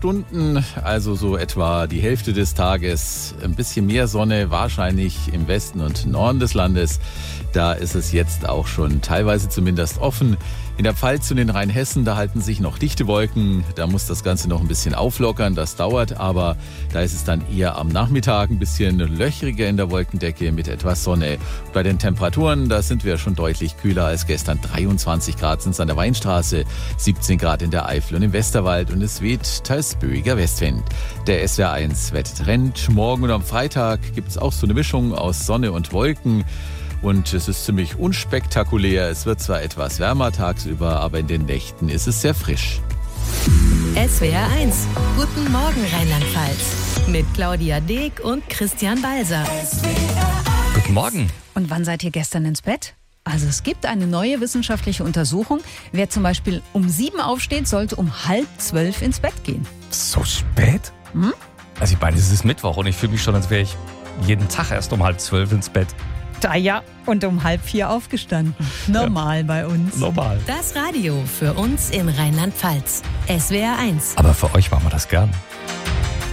Stunden, also so etwa die Hälfte des Tages. Ein bisschen mehr Sonne, wahrscheinlich im Westen und Norden des Landes. Da ist es jetzt auch schon teilweise zumindest offen. In der Pfalz und in Rheinhessen, da halten sich noch dichte Wolken. Da muss das Ganze noch ein bisschen auflockern. Das dauert, aber da ist es dann eher am Nachmittag ein bisschen löchriger in der Wolkendecke mit etwas Sonne. Bei den Temperaturen, da sind wir schon deutlich kühler als gestern. 23 Grad sind es an der Weinstraße, 17 Grad in der Eifel und im Westerwald und es weht teils böiger Westwind. Der SWR1 Wettertrend. Morgen und am Freitag gibt es auch so eine Mischung aus Sonne und Wolken. Und es ist ziemlich unspektakulär. Es wird zwar etwas wärmer tagsüber, aber in den Nächten ist es sehr frisch. SWR1. Guten Morgen Rheinland-Pfalz. Mit Claudia Deek und Christian Balser. Guten Morgen. Und wann seid ihr gestern ins Bett? Also es gibt eine neue wissenschaftliche Untersuchung. Wer zum Beispiel um 7 aufsteht, sollte um 11:30 ins Bett gehen. So spät? Also ich meine, es ist Mittwoch und ich fühle mich schon, als wäre ich jeden Tag erst um 11:30 ins Bett. Ja, und um 3:30 aufgestanden. Normal bei uns. Normal. Das Radio für uns in Rheinland-Pfalz. SWR1. Aber für euch machen wir das gern.